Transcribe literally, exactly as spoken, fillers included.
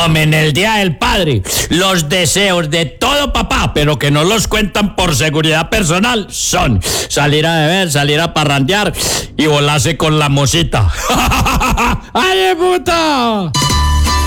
Hombre, en el Día del Padre, los deseos de todo papá, pero que no los cuentan por seguridad personal, son salir a beber, salir a parrandear y volarse con la mosita. ¡Ay, de puta!